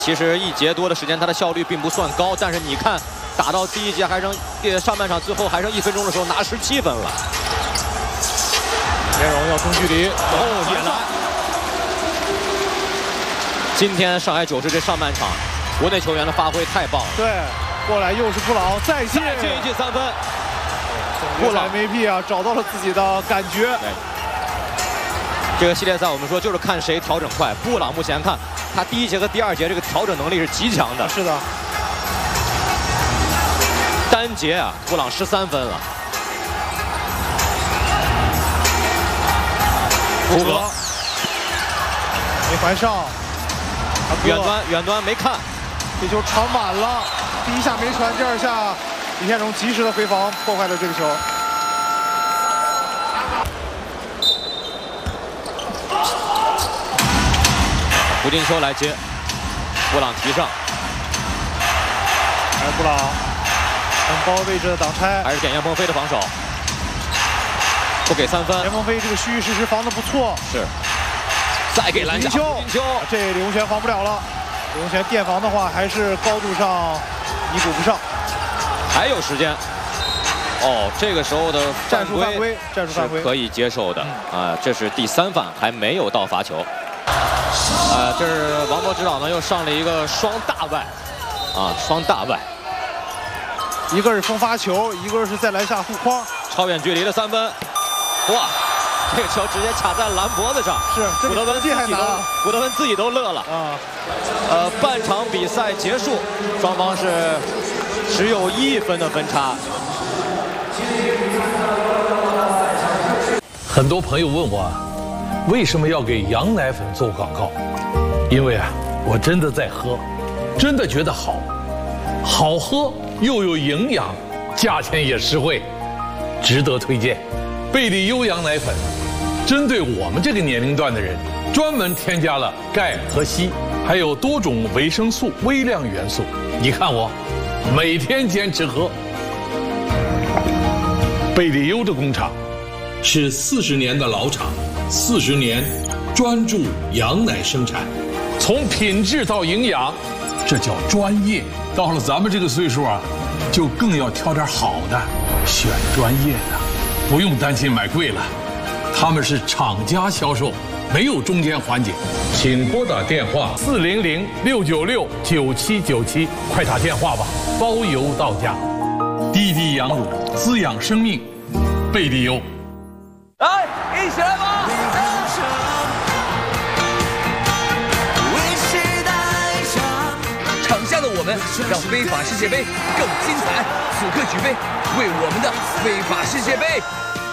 其实1节多的时间，他的效率并不算高，但是你看，打到第1节还剩上半场最后还剩1分钟的时候，拿17分了。 田荣要中距离， 也来。今天上海90这上半场，国内球员的发挥太棒了。 对，过来又是布朗再进一记3分。 布朗 MVP 啊，找到了自己的感觉。 这个系列赛我们说就是看谁调整快。布朗目前看他第1节和第2节这个调整能力是极强的。 是的。 单节啊，布朗13分了。胡格没还上， 远端没看， 这球传满了，第1下没传，第2下李天荣及时的回防，破坏了这个球。 胡金秋来接，布朗提上， 还是布朗很高位置的挡拆， 还是点严鹏飞的防守，不给3分。 严鹏飞这个虚实施防的不错， 是。再给篮下，胡金秋， 这李永泉防不了了。李永泉垫防的话，还是高度上弥补不上。 还有时间。哦，这个时候的战术犯规是可以接受的啊，这是第3犯，还没有到罚球。这是王博指导呢，又上了一个双大外，啊，双大外， 一个是封发球，一个是在篮下护框， 超远距离的3分，哇！这个球直接卡在篮脖子上， 是古德温自己都乐了啊。 半场比赛结束，双方是只有1分的分差。 很多朋友问我，为什么要给羊奶粉做广告？因为啊，我真的在喝，真的觉得好喝又有营养，价钱也实惠，值得推荐。贝利优羊奶粉针对我们这个年龄段的人，专门添加了钙和硒，还有多种维生素、微量元素。你看我每天坚持喝。贝利优的工厂是40年的老厂，40年专注羊奶生产，从品质到营养，这叫专业。到了咱们这个岁数啊，就更要挑点好的，选专业的，不用担心买贵了。他们是厂家销售，没有中间环节。请拨打电话400-696-9797，快打电话吧，包邮到家。滴滴羊乳滋养生命，贝利优。 来，一起来吧！场下的我们让非法世界杯更精彩，此刻举杯，为我们的非法世界杯。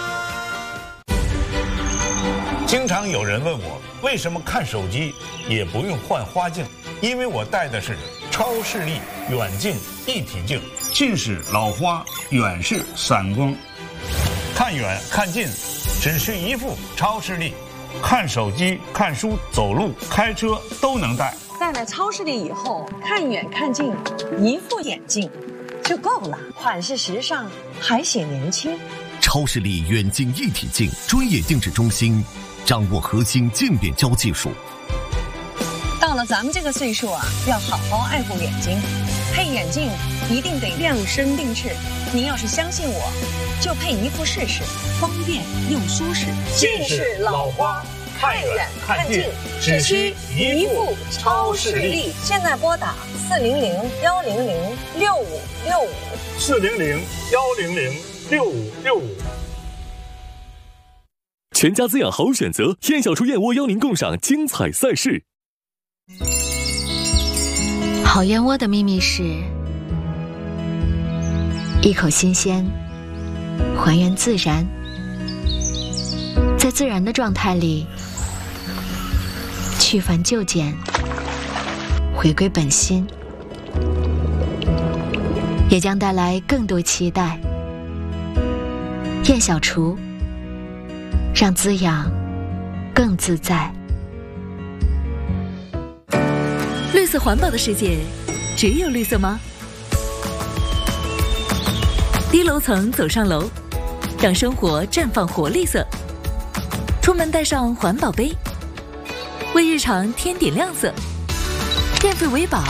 经常有人问我，为什么看手机也不用换花镜？因为我戴的是超视力远近一体镜，近视老花，远视散光，看远看近只需一副超视力，看手机、看书、走路、开车都能戴。 戴了超视力以后，看远看近，一副眼镜就够了，款式时尚，还显年轻。 超视力远近一体镜专业定制中心，掌握核心渐变焦技术。 到了咱们这个岁数啊，要好好爱护眼睛，配眼镜一定得量身定制。您要是相信我，就配一副试试，方便又舒适。 近视老花，看远看近，只需一副超视力。 现在拨打 400-100-6565，400-100-6565。 全家滋养好选择，燕小厨燕窝邀您共赏精彩赛事。 好燕窝的秘密是一口新鲜，还原自然，在自然的状态里去繁就简，回归本心，也将带来更多期待。燕小厨，让滋养更自在。 绿色环保的世界，只有绿色吗？低楼层走上楼，让生活绽放活绿色。出门带上环保杯，为日常添点亮色。 电费维保，